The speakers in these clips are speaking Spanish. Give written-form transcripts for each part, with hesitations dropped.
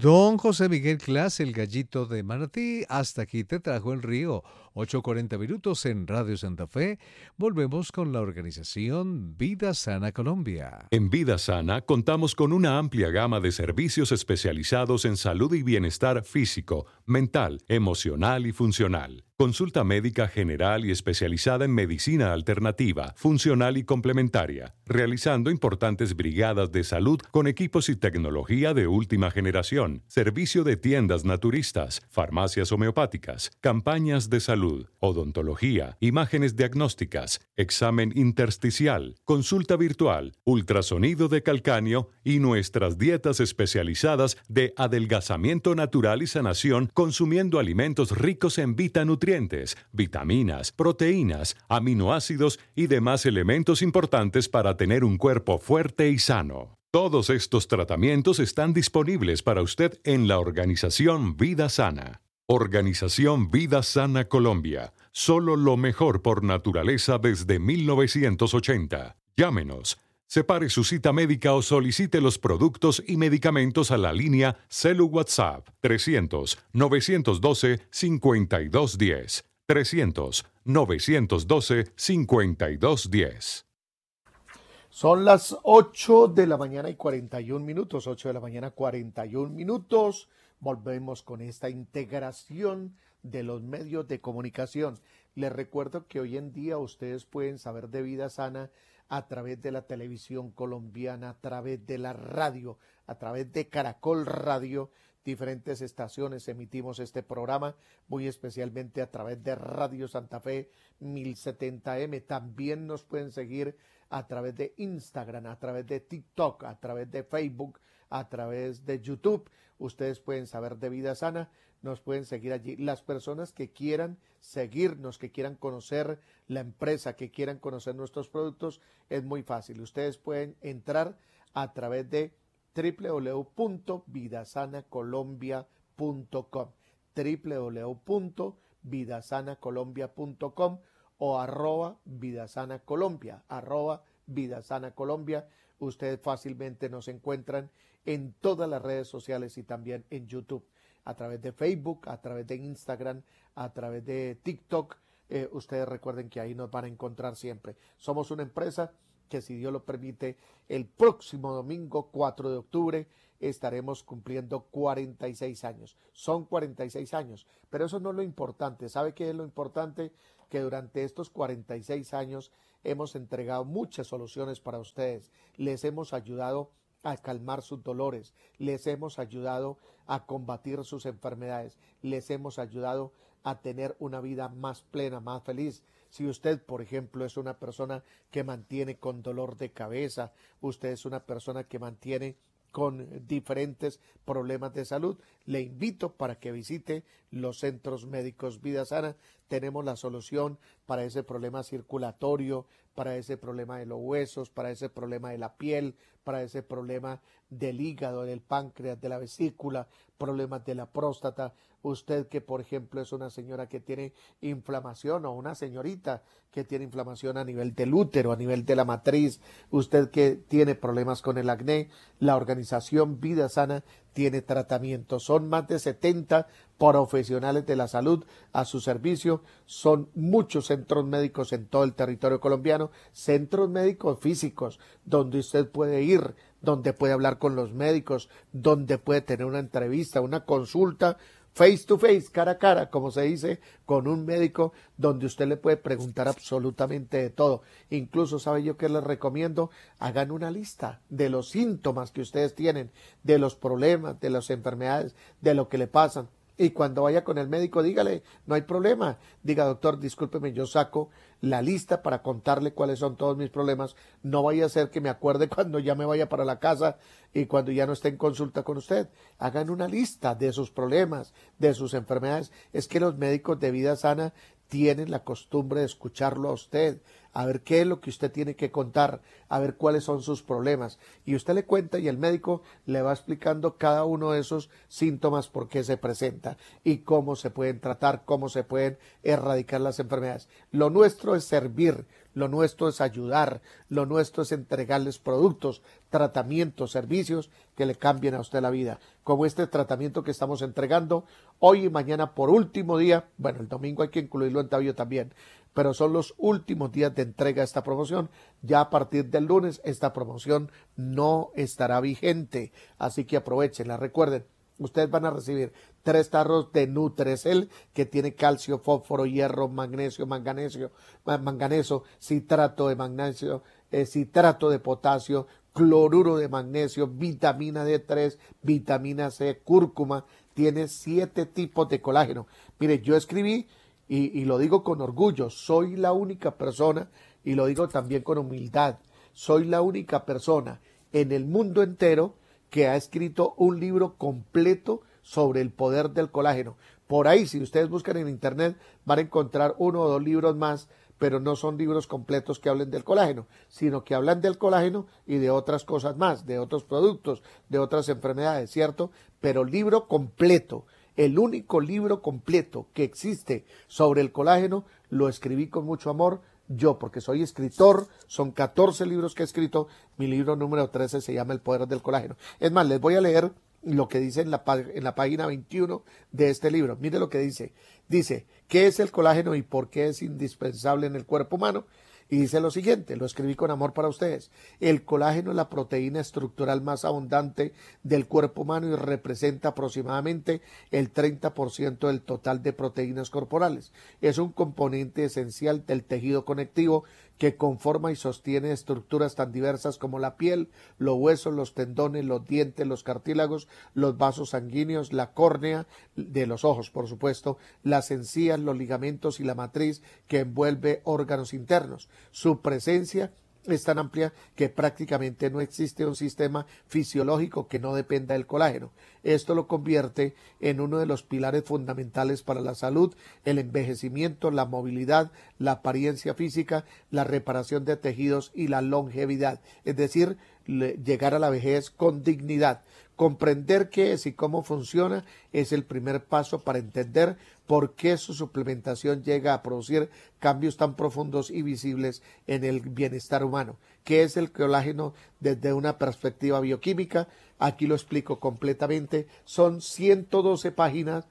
Don José Miguel Clas, el gallito de Manatí, hasta aquí te trajo el río. 8:40 minutos en Radio Santa Fe. Volvemos con la organización Vida Sana Colombia. En Vida Sana contamos con una amplia gama de servicios especializados en salud y bienestar físico, mental, emocional y funcional. Consulta médica general y especializada en medicina alternativa, funcional y complementaria, realizando importantes brigadas de salud con equipos y tecnología de última generación, servicio de tiendas naturistas, farmacias homeopáticas, campañas de salud, odontología, imágenes diagnósticas, examen intersticial, consulta virtual, ultrasonido de calcáneo y nuestras dietas especializadas de adelgazamiento natural y sanación consumiendo alimentos ricos en nutrientes, vitaminas, proteínas, aminoácidos y demás elementos importantes para tener un cuerpo fuerte y sano. Todos estos tratamientos están disponibles para usted en la organización Vida Sana. Organización Vida Sana Colombia. Solo lo mejor por naturaleza desde 1980. Llámenos. Separe su cita médica o solicite los productos y medicamentos a la línea Celu WhatsApp 300-912-5210. 300-912-5210. Son las 8 de la mañana y 41 minutos, 8 de la mañana 41 minutos. Volvemos con esta integración de los medios de comunicación. Les recuerdo que hoy en día ustedes pueden saber de Vida Sana a través de la televisión colombiana, a través de la radio, a través de Caracol Radio, diferentes estaciones emitimos este programa, muy especialmente a través de Radio Santa Fe 1070M. También nos pueden seguir a través de Instagram, a través de TikTok, a través de Facebook, a través de YouTube. Ustedes pueden saber de Vida Sana, nos pueden seguir allí. Las personas que quieran seguirnos, que quieran conocer la empresa, que quieran conocer nuestros productos, es muy fácil. Ustedes pueden entrar a través de www.vidasanacolombia.com, www.vidasanacolombia.com o @vidasanacolombia, @vidasanacolombia. Ustedes fácilmente nos encuentran en todas las redes sociales y también en YouTube, a través de Facebook, a través de Instagram, a través de TikTok. Ustedes recuerden que ahí nos van a encontrar siempre. Somos una empresa que, si Dios lo permite, el próximo domingo 4 de octubre estaremos cumpliendo 46 años. Son 46 años, pero eso no es lo importante. ¿Sabe qué es lo importante? Que durante estos 46 años hemos entregado muchas soluciones para ustedes. Les hemos ayudado a calmar sus dolores, les hemos ayudado a combatir sus enfermedades, les hemos ayudado a tener una vida más plena, más feliz. Si usted, por ejemplo, es una persona que mantiene con dolor de cabeza, usted es una persona que mantiene con diferentes problemas de salud, le invito para que visite los centros médicos Vida Sana. Tenemos la solución para ese problema circulatorio, para ese problema de los huesos, para ese problema de la piel, para ese problema del hígado, del páncreas, de la vesícula, problemas de la próstata. Usted que, por ejemplo, es una señora que tiene inflamación o una señorita que tiene inflamación a nivel del útero, a nivel de la matriz, usted que tiene problemas con el acné, la organización Vida Sana tiene tratamiento. Son más de 70 profesionales de la salud a su servicio. Son muchos centros médicos en todo el territorio colombiano, centros médicos físicos donde usted puede ir, donde puede hablar con los médicos, donde puede tener una entrevista, una consulta face to face, cara a cara, como se dice, con un médico, donde usted le puede preguntar absolutamente de todo. Incluso, ¿sabe yo qué les recomiendo? Hagan una lista de los síntomas que ustedes tienen, de los problemas, de las enfermedades, de lo que le pasan. Y cuando vaya con el médico, dígale, no hay problema. Diga, doctor, discúlpeme, yo saco la lista para contarle cuáles son todos mis problemas. No vaya a ser que me acuerde cuando ya me vaya para la casa y cuando ya no esté en consulta con usted. Hagan una lista de sus problemas, de sus enfermedades. Es que los médicos de Vida Sana tienen la costumbre de escucharlo a usted, a ver qué es lo que usted tiene que contar, a ver cuáles son sus problemas. Y usted le cuenta y el médico le va explicando cada uno de esos síntomas, por qué se presenta y cómo se pueden tratar, cómo se pueden erradicar las enfermedades. Lo nuestro es servir, lo nuestro es ayudar, lo nuestro es entregarles productos, tratamientos, servicios que le cambien a usted la vida, como este tratamiento que estamos entregando hoy y mañana por último día. Bueno, el domingo hay que incluirlo en Tabio también, pero son los últimos días de entrega de esta promoción. Ya a partir del lunes esta promoción no estará vigente, así que aprovechenla. Recuerden, ustedes van a recibir 3 tarros de Nutrecel que tiene calcio, fósforo, hierro, magnesio, manganeso, citrato de magnesio, citrato de potasio, cloruro de magnesio, vitamina D3, vitamina C, cúrcuma. Tiene 7 tipos de colágeno. Mire, yo escribí y lo digo con orgullo, soy la única persona, y lo digo también con humildad, soy la única persona en el mundo entero que ha escrito un libro completo sobre el poder del colágeno. Por ahí, si ustedes buscan en internet, van a encontrar 1 o 2 libros más, pero no son libros completos que hablen del colágeno, sino que hablan del colágeno y de otras cosas más, de otros productos, de otras enfermedades, ¿cierto? Pero libro completo, el único libro completo que existe sobre el colágeno, lo escribí con mucho amor, yo, porque soy escritor, son 14 libros que he escrito, mi libro número 13 se llama El poder del colágeno. Es más, les voy a leer lo que dice en la página 21 de este libro. Mire lo que dice. Dice, ¿qué es el colágeno y por qué es indispensable en el cuerpo humano? Y dice lo siguiente, lo escribí con amor para ustedes. El colágeno es la proteína estructural más abundante del cuerpo humano y representa aproximadamente el 30% del total de proteínas corporales. Es un componente esencial del tejido conectivo que conforma y sostiene estructuras tan diversas como la piel, los huesos, los tendones, los dientes, los cartílagos, los vasos sanguíneos, la córnea de los ojos, por supuesto, las encías, los ligamentos y la matriz que envuelve órganos internos. Su presencia es tan amplia que prácticamente no existe un sistema fisiológico que no dependa del colágeno. Esto lo convierte en uno de los pilares fundamentales para la salud, el envejecimiento, la movilidad, la apariencia física, la reparación de tejidos y la longevidad, es decir, llegar a la vejez con dignidad. Comprender qué es y cómo funciona es el primer paso para entender por qué su suplementación llega a producir cambios tan profundos y visibles en el bienestar humano. ¿Qué es el colágeno desde una perspectiva bioquímica? Aquí lo explico completamente. Son 212 páginas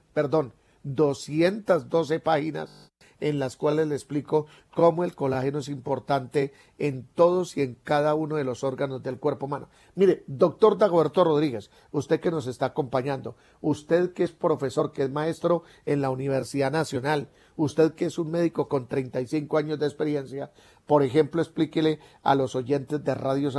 en las cuales le explico cómo el colágeno es importante en todos y en cada uno de los órganos del cuerpo humano. Mire, doctor Dagoberto Rodríguez, usted que nos está acompañando, usted que es profesor, que es maestro en la Universidad Nacional, usted que es un médico con 35 años de experiencia, por ejemplo, explíquele a los oyentes de Radio